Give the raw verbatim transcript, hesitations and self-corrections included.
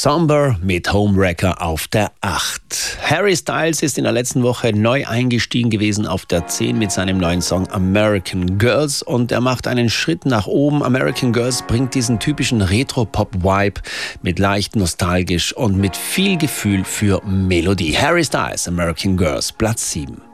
Somber mit Homewrecker auf der acht. Harry Styles ist in der letzten Woche neu eingestiegen gewesen auf der zehn mit seinem neuen Song American Girls und er macht einen Schritt nach oben. American Girls bringt diesen typischen Retro-Pop-Vibe mit leicht nostalgisch und mit viel Gefühl für Melodie. Harry Styles, American Girls, Platz sieben.